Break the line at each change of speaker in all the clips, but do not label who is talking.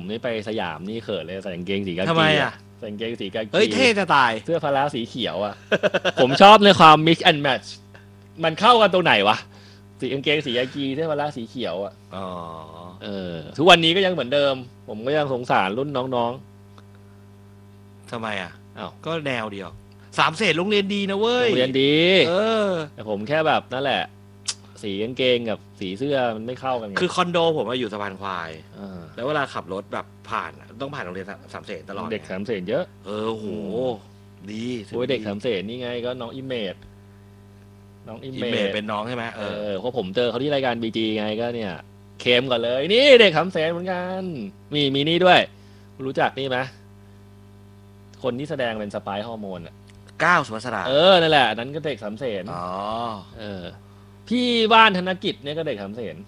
นี่ไปสยามนี่เขินเลยใส่กางเกงสีกากี
ทำไมอ่ะ
ใส่กางเกงสีกากี
เฮ้ยเท่จะตาย
เสื้อพละสีเขียวอ่ะ ผมชอบในความ mix and match มันเข้ากันตรงไหนวะสีกางเกงสีกากีเสื้อพละสีเขียวอ่ะ
อ๋อ
ทุกวันนี้ก็ยังเหมือนเดิมผมก็ยังสงสารรุ่นน้อง
ทำไมอ่ะ
อ้าว
ก็แนวเดียวสามเสนโรงเรียนดีนะเว้ย
โรงเรียนดี
แต่
ผมแค่แบบนั่นแหละสีกางเกงกับสีเสื้อมันไม่เข้ากัน
คือคอนโดผมอยู่สะพานควายแล้วเวลาขับรถแบบผ่านต้องผ่านโรงเรียนสามเสนตลอด
เด็กสามเสนเยอะ
โหดี
โอ้ยเด็กสามเสนนี่ไงก็น้องอิเมจ
เป็นน้องใช่ไหม
เพราะผมเจอเขาที่รายการบีจีไงก็เนี่ยเคมก่อนเลยนี่เด็กสามเสนเหมือนกันมีนี่ด้วยรู้จักนี่ไหมคนที่แสดงเป็นสไปร์ฮอร์โมนอ่ะ
ก้าวสุภัสรา
นั่นแหละนั้นก็เด็กสามเสนพี่บ้านธนกิจเนี่ยก็เด็กสามเสน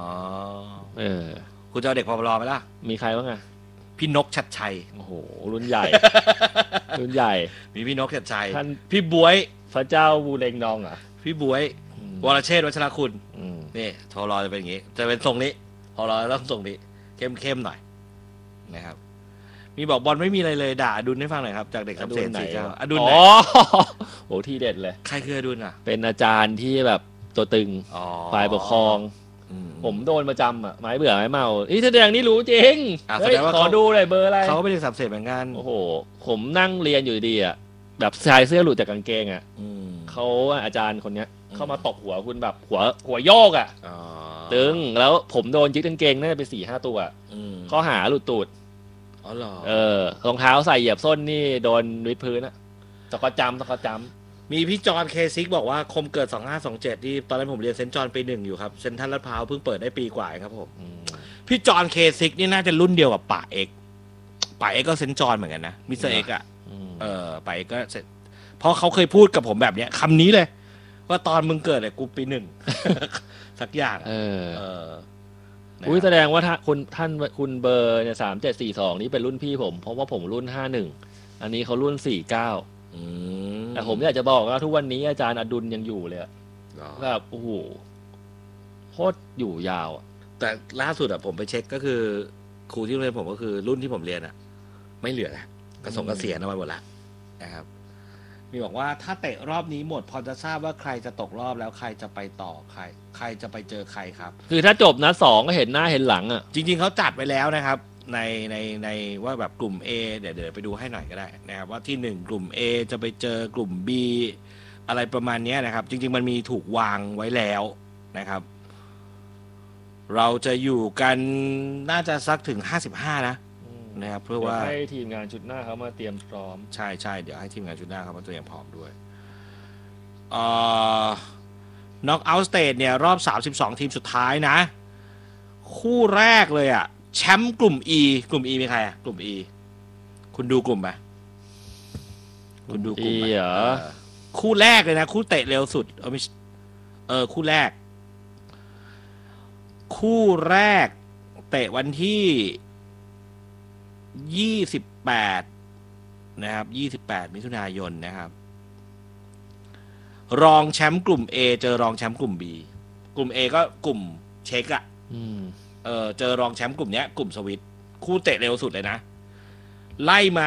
คุณจะเอาเด็กพอรอไหมล่ะ
มีใครบ้างอะ
พี่นกชัดชัย
โอ้โหรุ่นใหญ่ รุ่นใหญ่
มีพี่นกชัดชัย
ท่าน
พี่บวย
พระเจ้าบูเรงนองอ่ะ
พี่บวยวรเชษฐ์วัชรคุณนี่พอรอจะเป็นอย่างนี้จะเป็นทรงนี้พอรอต้องทรงนี้เข้มหน่อยนะครับมีบอกบอลไม่มีอะไรเลยด่าอดุลให้ฟังหน่อยครับจากเด็กสามเสนสี่เจ้าอดุลไหน
โอ้ที่เด็ดเลย
ใครคืออดุลอ่ะ
เป็นอาจารย์ที่แบบตัวตึงฝ่ายปกครองผมโดนประจำอ่ะไม้เบื่อไม้เมาแสดงนี่รู้จริงขอดูเลยเบอร์อะไร
เขาก็เป็นเด็กสามเสนเหมือนกัน
โอ้โหผมนั่งเรียนอยู่ดีอ่ะแบบชายเสื้อหลุดจากกางเกงอ่ะเขาอาจารย์คนเนี้ยเข้ามาตบหัวคุณแบบหัวโยกอ่ะตึงแล้วผมโดนยึดกางเกงน่าจะไป4-5 ตัวข้อหาหลุดตูดรองเท้าใส่เหยียบส้นนี่โดนวิดพื้นอะตะกอจำ
มีพี่จอนเคซิกบอกว่าคมเกิด2527ที่ตอนนั้นผมเรียนเซนต์จอห์นปี 1อยู่ครับเซนทรัลลาดพร้าวเพิ่งเปิดได้ปีกว่าครับผมพี่จอนเคซิกนี่น่าจะรุ่นเดียวกับป่าเอ็กก็เซนต์จอห์นเหมือนกันนะมิสเตอร์เอ็กอะป่าเอ็กก็เพราะเขาเคยพูดกับผมแบบเนี้ยคำนี้เลยว่าตอนมึงเกิดเนี่ยกูปี 1สักอย่าง
แสดงว่าคุณเบอร์เนี่ย3742นี่เป็นรุ่นพี่ผมเพราะว่าผมรุ่น51อันนี้เขารุ่น49แต่ผมอยากจะบอกว่าทุกวันนี้อาจารย์อดุลยังอยู่เลยแบบโอ้โหโคตรอยู่ยาว
แต่ล่าสุดผมไปเช็คก็คือครูที่โรงเรียนผมก็คือรุ่นที่ผมเรียนไม่เหลือแล้วกระเสียณเอาไว้หมดแล้วนะครับมีบอกว่าถ้าเตะรอบนี้หมดพอจะทราบว่าใครจะตกรอบแล้วใครจะไปต่อใครจะไปเจอใครครับ
คือถ้าจบนัด2ก็เห็นหน้าเห็นหลังอ่ะ
จริงๆเขาจัดไว้แล้วนะครับในว่าแบบกลุ่ม A เดี๋ยวไปดูให้หน่อยก็ได้นะครับว่าที่1กลุ่ม A จะไปเจอกลุ่ม B อะไรประมาณนี้นะครับจริงๆมันมีถูกวางไว้แล้วนะครับเราจะอยู่กันน่าจะสักถึง55นะครับเพื่อว่า
ให้ทีมงานชุดหน้าเขามาเตรียมพร้อม
ใช่เดี๋ยวให้ทีมงานชุดหน้าเขามาเตรียมพร้อมด้วยน็อกเอาท์สเตจเนี่ยรอบ32ทีมสุดท้ายนะคู่แรกเลยแชมป์กลุ่ม E กลุ่ม E มีใครกลุ่ม E คุณดูกลุ่มไหมคุณดูกลุ่ม
เหรอ
คู่แรกเลยนะคู่เตะเร็วสุดคู่แรกเตะวันที่28นะครับ28มิถุนายนนะครับรองแชมป์กลุ่ม A เจอรองแชมป์กลุ่ม B กลุ่ม A ก็กลุ่มเช็คเจอรองแชมป์กลุ่มเนี้ยกลุ่มสวิตคู่เตะเร็วสุดเลยนะไล่มา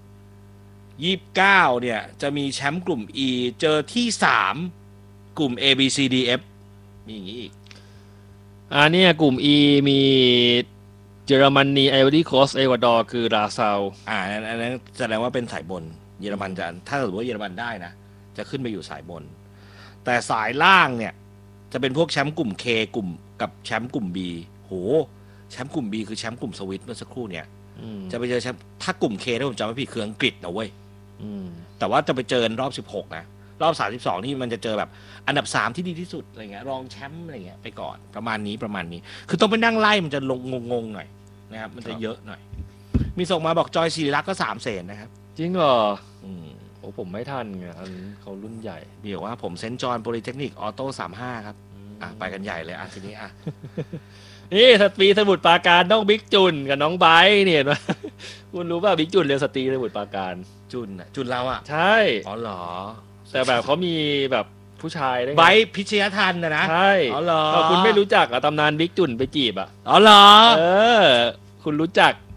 29เนี่ยจะมีแชมป์กลุ่ม E เจอที่3กลุ่ม A B C D F มีอย่างนี้อีก
เนี่ยกลุ่ม E มีเยอรมนีไอวอรี่โคสต์เอกวาดอร์คือราซาว
อันนั้นแสดงว่าเป็นสายบนเยอรมันจะถ้าสมมติว่าเยอรมันได้นะจะขึ้นไปอยู่สายบนแต่สายล่างเนี่ยจะเป็นพวกแชมป์กลุ่ม K กลุ่มกับแชมป์กลุ่ม B โหแชมป์กลุ่ม B คือแชมป์กลุ่มสวิตเมื่อสักครู่เนี่ยจะไปเจอแชมป์ถ้ากลุ่ม K ถ้าผมจำไม่ผิดคืออังกฤษนะเว้ยแต่ว่าจะไปเจอรอบ16นะรอบ32นี่มันจะเจอแบบอันดับ3ที่ดีที่สุดอะไรเงี้ยรองแชมป์อะไรเงี้ยไปก่อนประมาณนี้คือต้องไปนั่งไล่มันจะลงงงหน่อยนะครับมันจะเยอะหน่อยมีส่งมาบอกจอยศิริลักษณ์ก็3 เสนนะครับ
จริงเหรอโอ้ผมไม่ทันไงเขารุ่นใหญ่
เดี๋ยวว่าผมเซนต์จอห์นโพลิเทคนิคออโต้35ครับไปกันใหญ่เลยทีนี้
นี่สตรีสมุทรปราการน้องบิ๊กจุนกับน้องไบร์เนี่ยนะคุณรู้ป่ะบิ๊กจุนเรียนสตรีสมุทรปราการ
จุนเรา
ใช่
อ๋อเหรอ
แต่แบบเขามีแบบผู้ชายได้
ไบร์พิชยทันนะ
ใช่
อ๋อเหรอ
คุณไม่รู้จักตำนานบิ๊กจุนไปจีบ
อ๋อเหรอ
คุณรู้จัก